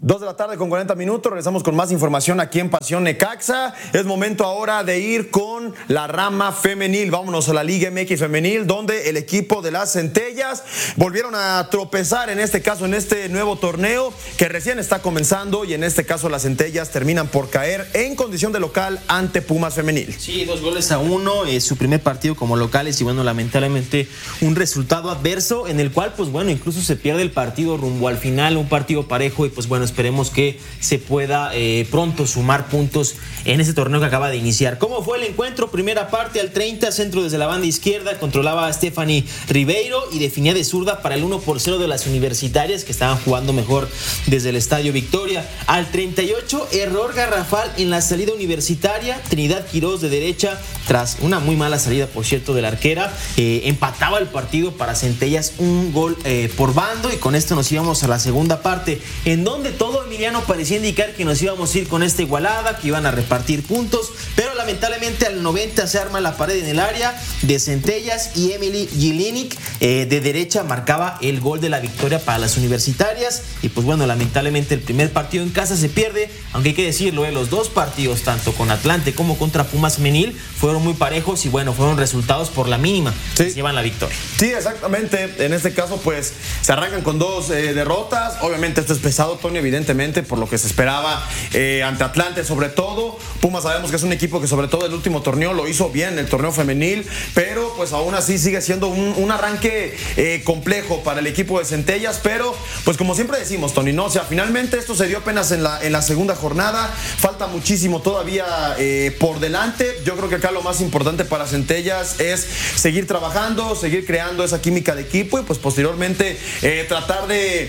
2 de la tarde con 40 minutos, regresamos con más información aquí en Pasión Necaxa. Es momento ahora de ir con la rama femenil. Vámonos a la Liga MX femenil, donde el equipo de las Centellas volvieron a tropezar, en este caso en este nuevo torneo que recién está comenzando, y en este caso las Centellas terminan por caer en condición de local ante Pumas femenil. Sí, 2-1, su primer partido como locales, y bueno, lamentablemente un resultado adverso en el cual, pues bueno, incluso se pierde el partido rumbo al final, un partido parejo, y pues bueno, esperemos que se pueda pronto sumar puntos en ese torneo que acaba de iniciar. ¿Cómo fue el encuentro? Primera parte, al 30, centro desde la banda izquierda, controlaba a Stephanie Ribeiro y definía de zurda para el 1-0 de las universitarias, que estaban jugando mejor desde el Estadio Victoria. Al 38, error garrafal en la salida universitaria, Trinidad Quirós de derecha, tras una muy mala salida, por cierto, de la arquera, empataba el partido para Centellas, un gol por bando, y con esto nos íbamos a la segunda parte, en donde todo, Emiliano, parecía indicar que nos íbamos a ir con esta igualada, que iban a repartir puntos, pero lamentablemente al 90 se arma la pared en el área de Centellas y Emily Jelinek de derecha marcaba el gol de la victoria para las universitarias. Y pues bueno, lamentablemente el primer partido en casa se pierde, aunque hay que decirlo, los dos partidos, tanto con Atlante como contra Pumas femenil, fueron muy parejos y bueno, fueron resultados por la mínima, sí, que se llevan la victoria. Sí, exactamente. En este caso pues se arrancan con 2 derrotas. Obviamente esto es pesado, Tony, evidentemente, por lo que se esperaba ante Atlante sobre todo. Pumas sabemos que es un equipo que sobre todo el último torneo lo hizo bien, en el torneo femenil, pero pues aún así sigue siendo un arranque complejo para el equipo de Centellas, pero pues como siempre decimos, Tony, ¿no? O sea, finalmente esto se dio apenas en la segunda jornada, falta muchísimo todavía por delante. Yo creo que acá lo más importante para Centellas es seguir trabajando, seguir creando esa química de equipo y pues posteriormente tratar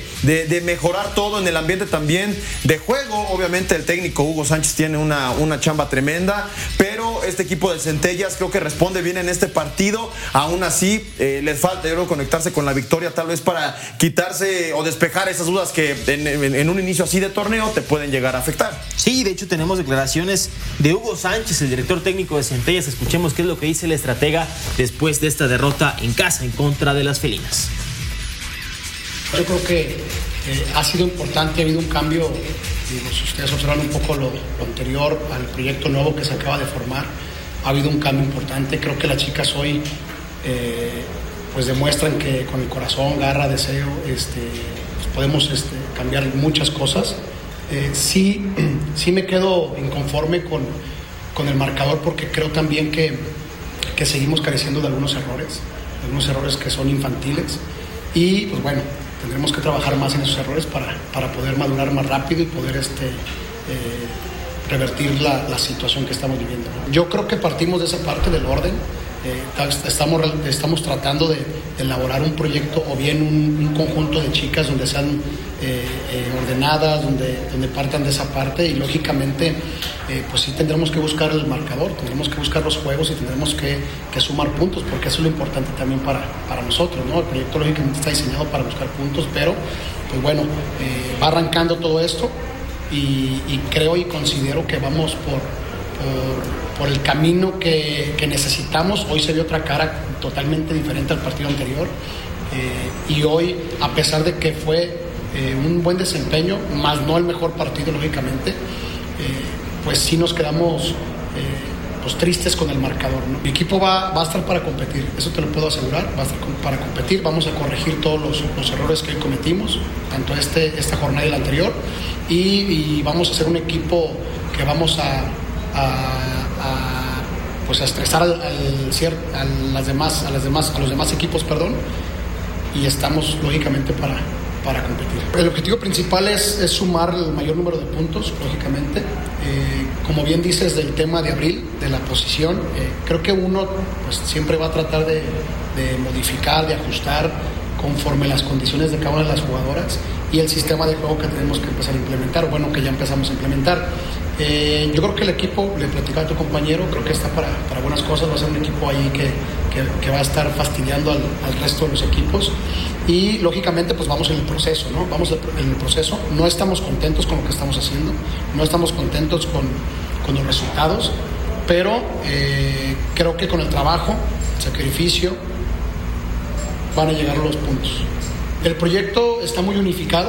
de mejorar todo en el ambiente también de juego. Obviamente el técnico Hugo Sánchez tiene una chamba tremenda, pero este equipo de Centellas creo que responde bien en este partido. Aún así les falta, yo creo, conectarse con la victoria, tal vez para quitarse o despejar esas dudas que en un inicio así de torneo te pueden llegar a afectar. Sí, de hecho tenemos declaraciones de Hugo Sánchez, el director técnico de Centellas. Escuchemos qué es lo que dice el estratega después de esta derrota en casa en contra de las felinas. Yo creo que ha sido importante, ha habido un cambio. Si ustedes observan un poco lo anterior al proyecto nuevo que se acaba de formar, ha habido un cambio importante. Creo que las chicas hoy pues demuestran que con el corazón, garra, deseo, pues podemos cambiar muchas cosas. Sí me quedo inconforme con el marcador, porque creo también que seguimos careciendo de algunos errores que son infantiles, y pues bueno, tendremos que trabajar más en esos errores para poder madurar más rápido y poder revertir la situación que estamos viviendo, ¿no? Yo creo que partimos de esa parte del orden. Estamos tratando de elaborar un proyecto o bien un conjunto de chicas donde sean ordenadas, donde partan de esa parte, y lógicamente pues sí tendremos que buscar el marcador, tendremos que buscar los juegos y tendremos que sumar puntos, porque eso es lo importante también para nosotros, ¿no? El proyecto lógicamente está diseñado para buscar puntos, pero pues bueno, va arrancando todo esto y creo y considero que vamos por el camino que necesitamos. Hoy se vio otra cara totalmente diferente al partido anterior, y hoy, a pesar de que fue un buen desempeño, más no el mejor partido lógicamente, pues sí nos quedamos pues tristes con el marcador, ¿no? Mi equipo va a estar para competir, eso te lo puedo asegurar, va a estar para competir. Vamos a corregir todos los errores que hoy cometimos, tanto esta jornada y la anterior, y vamos a ser un equipo que vamos a estresar a los demás equipos, y estamos lógicamente para competir. El objetivo principal es sumar el mayor número de puntos, lógicamente. Como bien dices del tema de abril, de la posición, creo que uno pues siempre va a tratar de modificar, de ajustar conforme las condiciones de cada una de las jugadoras y el sistema de juego que tenemos que empezar a implementar, bueno, que ya empezamos a implementar. Yo creo que el equipo, le platicaba a tu compañero, creo que está para buenas cosas. Va a ser un equipo ahí que va a estar fastidiando al resto de los equipos, y lógicamente pues vamos en el proceso, ¿no? Vamos en el proceso. No estamos contentos con lo que estamos haciendo, no estamos contentos con los resultados, pero creo que con el trabajo, sacrificio, van a llegar los puntos. El proyecto está muy unificado.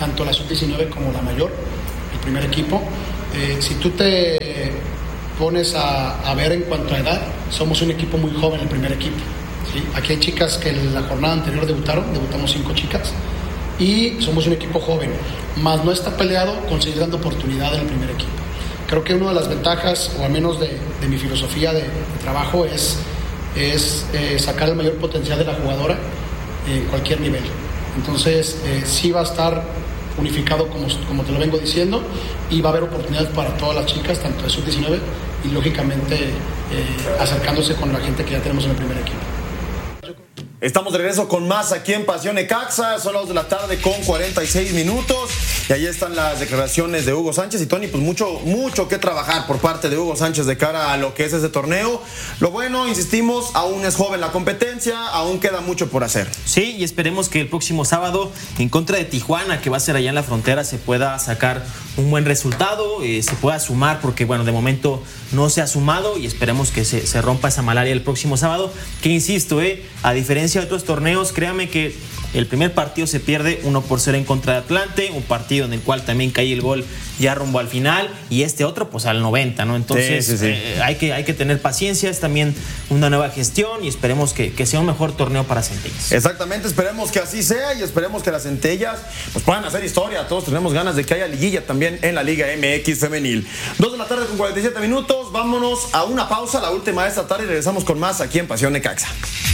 tanto la sub-19 como la mayor, el primer equipo. Si tú te pones a ver en cuanto a edad, somos un equipo muy joven, el primer equipo, ¿sí? Aquí hay chicas que en la jornada anterior debutamos 5 chicas, y somos un equipo joven, más no está peleado con seguir dando oportunidad en el primer equipo. Creo que una de las ventajas, o al menos de mi filosofía de trabajo, es sacar el mayor potencial de la jugadora en cualquier nivel. Entonces, sí va a estar unificado como te lo vengo diciendo, y va a haber oportunidades para todas las chicas, tanto de sub-19 y lógicamente acercándose con la gente que ya tenemos en el primer equipo. Estamos de regreso con más aquí en Pasión Necaxa. Son las 2 de la tarde con 46 minutos. Y ahí están las declaraciones de Hugo Sánchez. Y Tony, pues mucho que trabajar por parte de Hugo Sánchez de cara a lo que es ese torneo. Lo bueno, insistimos, aún es joven la competencia, aún queda mucho por hacer. Sí, y esperemos que el próximo sábado, en contra de Tijuana, que va a ser allá en la frontera, se pueda sacar un buen resultado, se pueda sumar, porque bueno, de momento no se ha sumado, y esperemos que se rompa esa malaria el próximo sábado. Que insisto, a diferencia de otros torneos, créame que el primer partido se pierde 1-0 en contra de Atlante, un partido en el cual también cae el gol ya rumbo al final, y este otro pues al 90, ¿no? Entonces sí. Hay que tener paciencia, es también una nueva gestión, y esperemos que sea un mejor torneo para Centellas. Exactamente, esperemos que así sea, y esperemos que las Centellas pues puedan hacer historia. Todos tenemos ganas de que haya liguilla también en la Liga MX femenil. 2 de la tarde con 47 minutos, vámonos a una pausa, la última de esta tarde, y regresamos con más aquí en Pasión Necaxa.